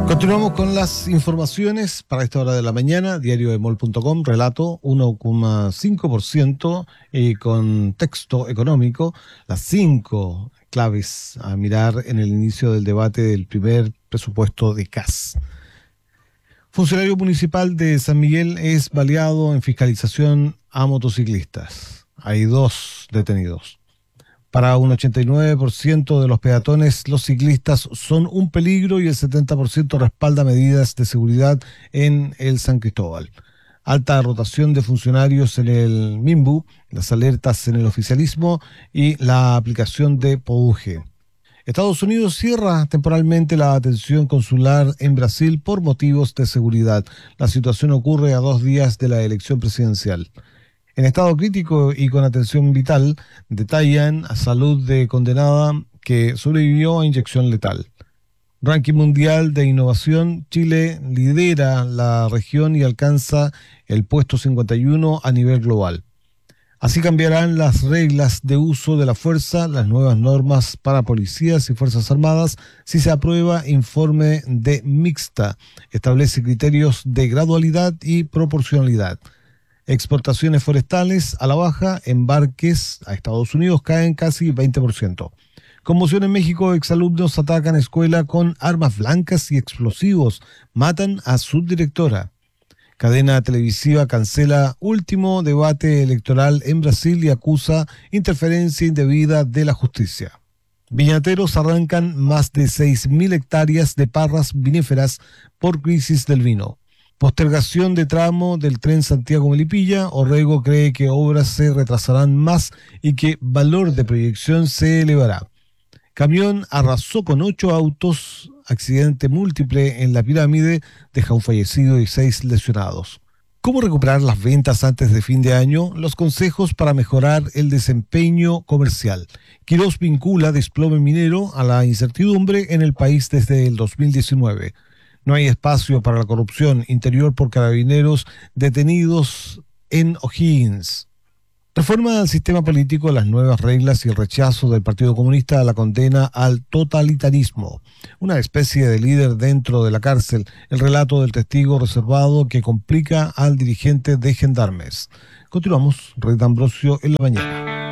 Continuamos con las informaciones para esta hora de la mañana. Diariodemol.com, relato 1,5% con texto económico. Las 5 claves a mirar en el inicio del debate del primer presupuesto de CAS. Funcionario municipal de San Miguel es baleado en fiscalización a motociclistas. Hay 2 detenidos. Para un 89% de los peatones, los ciclistas son un peligro y el 70% respalda medidas de seguridad en el San Cristóbal. Alta rotación de funcionarios en el MIMBU, las alertas en el oficialismo y la aplicación de POUG. Estados Unidos cierra temporalmente la atención consular en Brasil por motivos de seguridad. La situación ocurre a 2 días de la elección presidencial. En estado crítico y con atención vital, detallan a salud de condenada que sobrevivió a inyección letal. Ranking mundial de innovación, Chile lidera la región y alcanza el puesto 51 a nivel global. Así cambiarán las reglas de uso de la fuerza, las nuevas normas para policías y fuerzas armadas, si se aprueba informe de mixta. Establece criterios de gradualidad y proporcionalidad. Exportaciones forestales a la baja, embarques a Estados Unidos caen casi 20%. Conmoción en México, exalumnos atacan escuela con armas blancas y explosivos, matan a subdirectora. Cadena televisiva cancela último debate electoral en Brasil y acusa interferencia indebida de la justicia. Viñateros arrancan más de 6.000 hectáreas de parras viníferas por crisis del vino. Postergación de tramo del tren Santiago-Melipilla. Orrego cree que obras se retrasarán más y que valor de proyección se elevará. Camión arrasó con 8 autos. Accidente múltiple en la Pirámide deja un fallecido y 6 lesionados. ¿Cómo recuperar las ventas antes de fin de año? Los consejos para mejorar el desempeño comercial. Quirós vincula desplome minero a la incertidumbre en el país desde el 2019. No hay espacio para la corrupción. Interior por Carabineros detenidos en O'Higgins. Reforma al sistema político, las nuevas reglas y el rechazo del Partido Comunista a la condena al totalitarismo. Una especie de líder dentro de la cárcel. El relato del testigo reservado que complica al dirigente de Gendarmes. Continuamos, Red Ambrosio en la mañana.